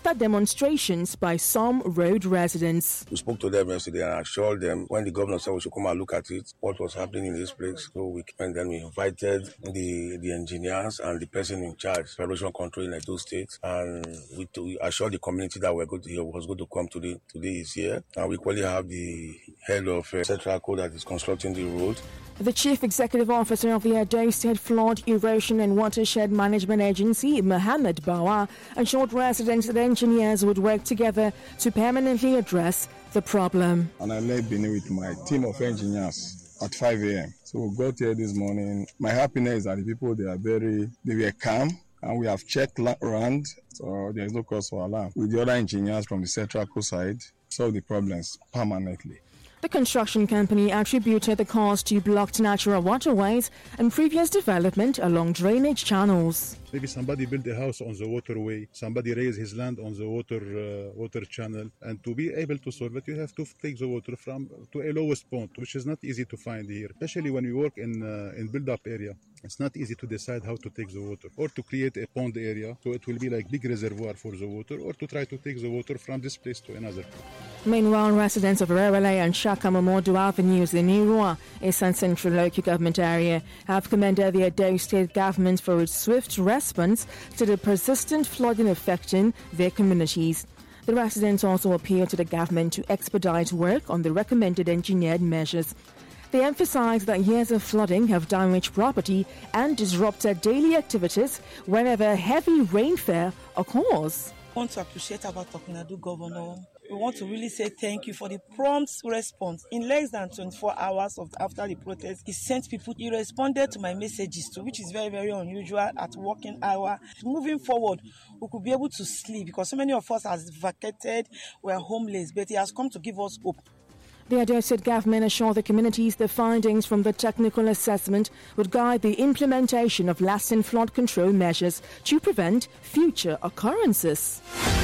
after demonstrations by some road residents. We spoke to them yesterday and assured them when the governor said we should come and look at it, what was happening in this place. So then we invited the engineers and the person in charge, erosion control in Edo State, and we assured the community that was going to come today. Today is here, and we equally have the head of Centraco that is constructing the road. The Chief Executive Officer of the Edo State Flood, Erosion and Watershed Management Agency, Mohammed Bawa, assured residents that engineers would work together to permanently address the problem. And I left Benin with my team of engineers at 5 a.m. So we got here this morning. My happiness is that the people, they were calm, and we have checked around, so there is no cause for alarm. With the other engineers from the Centraco side, solve the problems permanently. The construction company attributed the cause to blocked natural waterways and previous development along drainage channels. Maybe somebody built a house on the waterway, somebody raised his land on the water channel, and to be able to solve it, you have to take the water to a lowest point, which is not easy to find here, especially when we work in build-up area. It's not easy to decide how to take the water, or to create a pond area, so it will be like big reservoir for the water, or to try to take the water from this place to another place. Meanwhile, residents of Rewele and Shakamomodu Avenues in Irua, a central local government area, have commended the Edo State government for its swift response to the persistent flooding affecting their communities. The residents also appealed to the government to expedite work on the recommended engineered measures. They emphasized that years of flooding have damaged property and disrupted daily activities whenever heavy rainfall occurs. I want to appreciate our Tokunadu governor. We want to really say thank you for the prompt response. In less than 24 hours after the protest, he sent people. He responded to my messages too, which is very, very unusual at working hour. Moving forward, we could be able to sleep because so many of us has vacated, we are homeless, but he has come to give us hope. The Edo State government assured the communities the findings from the technical assessment would guide the implementation of lasting flood control measures to prevent future occurrences.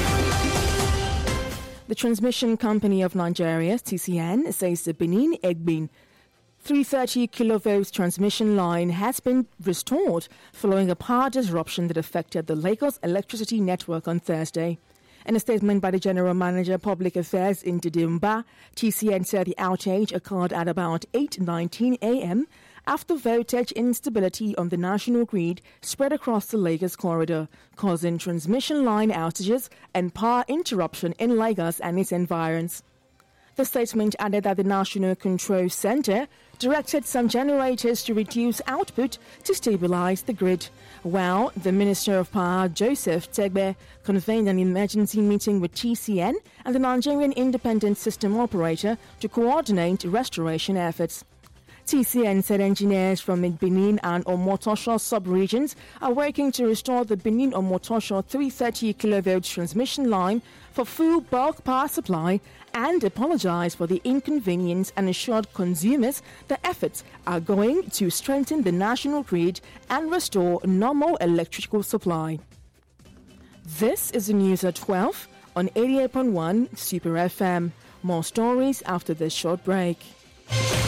The Transmission Company of Nigeria, TCN, says the Benin Egbin 330 kilovolts transmission line has been restored following a power disruption that affected the Lagos electricity network on Thursday. In a statement by the General Manager Public Affairs in Didimba, TCN said the outage occurred at about 8:19 a.m. after voltage instability on the national grid spread across the Lagos corridor, causing transmission line outages and power interruption in Lagos and its environs. The statement added that the National Control Center directed some generators to reduce output to stabilize the grid, while the Minister of Power, Joseph Tegbe, convened an emergency meeting with TCN and the Nigerian Independent System Operator to coordinate restoration efforts. TCN said engineers from Benin and Omotosho sub-regions are working to restore the Benin-Omotosho 330 kilovolt transmission line for full bulk power supply and apologized for the inconvenience and assured consumers the efforts are going to strengthen the national grid and restore normal electrical supply. This is the news at 12 on 88.1 Super FM. More stories after this short break.